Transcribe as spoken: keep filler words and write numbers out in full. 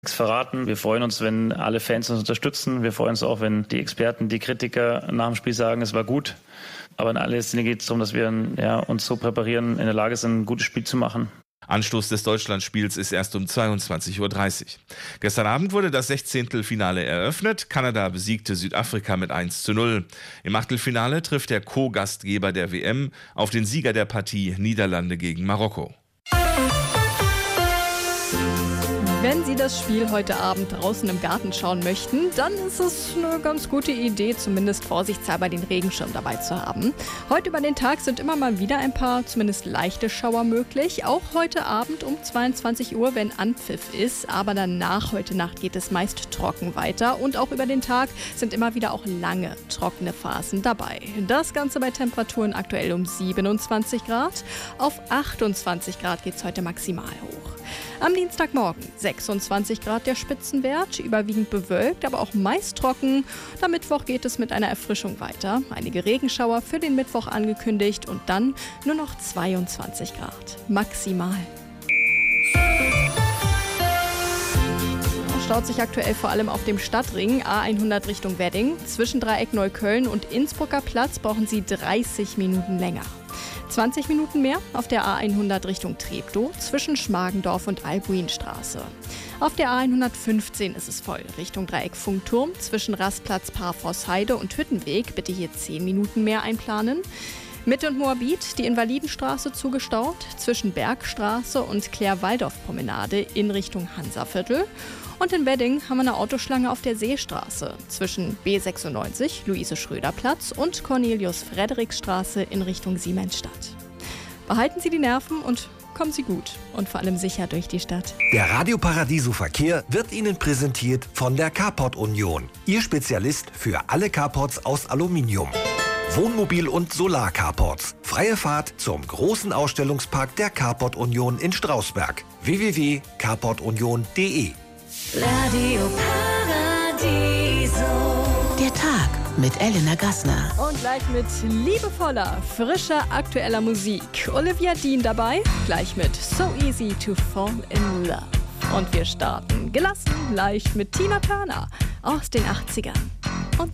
nichts verraten. Wir freuen uns, wenn alle Fans uns unterstützen. Wir freuen uns auch, wenn die Experten, die Kritiker nach dem Spiel sagen, es war gut. Aber in allererster Linie geht es darum, dass wir ja, uns so präparieren, in der Lage sind, ein gutes Spiel zu machen. Anstoß des Deutschlandspiels ist erst um zweiundzwanzig Uhr dreißig. Gestern Abend wurde das Sechzehntelfinale eröffnet. Kanada besiegte Südafrika mit eins zu null. Im Achtelfinale trifft der Co-Gastgeber der W M auf den Sieger der Partie Niederlande gegen Marokko. Wenn Sie das Spiel heute Abend draußen im Garten schauen möchten, dann ist es eine ganz gute Idee, zumindest vorsichtshalber den Regenschirm dabei zu haben. Heute über den Tag sind immer mal wieder ein paar, zumindest leichte Schauer möglich. Auch heute Abend um zweiundzwanzig Uhr, wenn Anpfiff ist. Aber danach, heute Nacht, geht es meist trocken weiter. Und auch über den Tag sind immer wieder auch lange trockene Phasen dabei. Das Ganze bei Temperaturen aktuell um siebenundzwanzig Grad. Auf achtundzwanzig Grad geht es heute maximal hoch. Am Dienstagmorgen sechsundzwanzig Grad der Spitzenwert, überwiegend bewölkt, aber auch meist trocken. Am Mittwoch geht es mit einer Erfrischung weiter. Einige Regenschauer für den Mittwoch angekündigt und dann nur noch zweiundzwanzig Grad maximal. Staut sich aktuell vor allem auf dem Stadtring A hundert Richtung Wedding. Zwischen Dreieck Neukölln und Innsbrucker Platz brauchen Sie dreißig Minuten länger. zwanzig Minuten mehr auf der A hundert Richtung Treptow zwischen Schmargendorf und Albuinstraße. Auf der A hundertfünfzehn ist es voll Richtung Dreieck Funkturm zwischen Rastplatz Parforceheide und Hüttenweg. Bitte hier zehn Minuten mehr einplanen. Mitte und Moabit die Invalidenstraße zugestaut zwischen Bergstraße und Claire-Waldorf-Promenade in Richtung Hansaviertel. Und in Wedding haben wir eine Autoschlange auf der Seestraße zwischen B sechsundneunzig, Luise-Schröder-Platz und Cornelius-Frederik-Straße in Richtung Siemensstadt. Behalten Sie die Nerven und kommen Sie gut und vor allem sicher durch die Stadt. Der Radio Paradiso Verkehr wird Ihnen präsentiert von der Carport Union. Ihr Spezialist für alle Carports aus Aluminium. Wohnmobil- und Solar-Carports. Freie Fahrt zum großen Ausstellungspark der Carport Union in Strausberg. w w w punkt carport union punkt d e Radio Paradiso. Der Tag mit Elena Gassner. Und gleich mit liebevoller, frischer, aktueller Musik. Olivia Dean dabei, gleich mit So Easy to Fall in Love. Und wir starten gelassen, leicht mit Tina Turner aus den achtzigern.